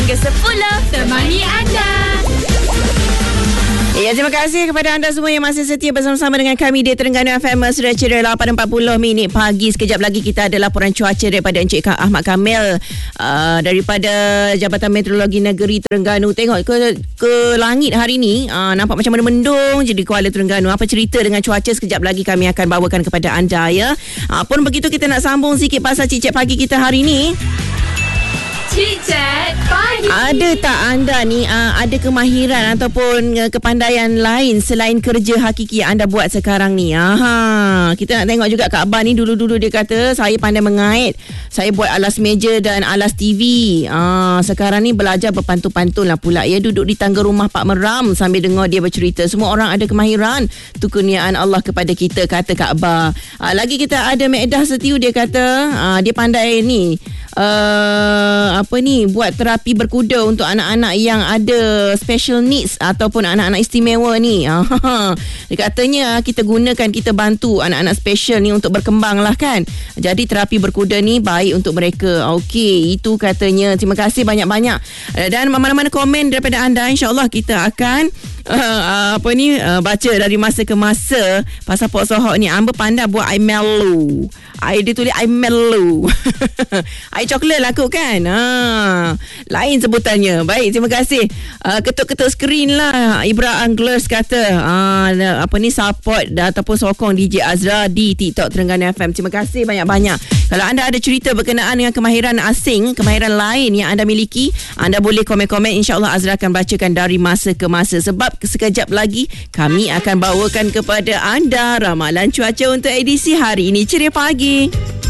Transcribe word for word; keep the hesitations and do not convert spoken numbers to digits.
hingga sepuluh. Temani anda. Ya, terima kasih kepada anda semua yang masih setia bersama-sama dengan kami di Terengganu F M. Sudah ceria lapan empat puluh minit pagi. Sekejap lagi kita ada laporan cuaca daripada Encik Kak Ahmad Kamil uh, daripada Jabatan Meteorologi Negeri Terengganu. Tengok ke ke langit hari ni, uh, nampak macam mana mendung je di Kuala Terengganu. Apa cerita dengan cuaca, sekejap lagi kami akan bawakan kepada anda, ya. Uh, pun begitu, kita nak sambung sikit pasal Cik-Cik Pagi kita hari ni. Cik-Cik Pagi. Ada tak anda ni uh, ada kemahiran ataupun uh, kepandaian lain selain kerja hakiki yang anda buat sekarang ni? Aha, kita nak tengok juga Kak Abah ni. Dulu-dulu dia kata saya pandai mengait, saya buat alas meja dan alas T V. Ah, sekarang ni belajar berpantun-pantun lah pula. Ya, duduk di tangga rumah Pak Meram sambil dengar dia bercerita. Semua orang ada kemahiran, tu kurniaan Allah kepada kita, kata Kak Abah. Ah, lagi kita ada Medah Setiu, dia kata ah, dia pandai ni uh, apa ni, buat terapi berkuda untuk anak-anak yang ada special needs ataupun anak-anak istimewa ni. Dia katanya kita gunakan, kita bantu anak-anak special ni untuk berkembang lah kan. Jadi terapi berkuda ni baik untuk mereka. Okey, itu katanya. Terima kasih banyak-banyak. Dan mana-mana komen daripada anda, insyaAllah kita akan uh, apa ni uh, baca dari masa ke masa pasal Pok Sohok ni. Amba pandai buat air melu. Air dia tulis air melu. Air coklat lah kot kan. Ha, lain sebutannya. Baik, terima kasih. Uh, ketuk-ketuk skrin lah. Ibra Anglers kata uh, apa ni, support ataupun sokong D J Azra di TikTok Terengganu F M. Terima kasih banyak-banyak. Kalau anda ada cerita berkenaan dengan kemahiran asing, kemahiran lain yang anda miliki, anda boleh komen-komen. InsyaAllah Azra akan bacakan dari masa ke masa. Sebab sekejap lagi kami akan bawakan kepada anda ramalan cuaca untuk edisi hari ini. Ceria pagi.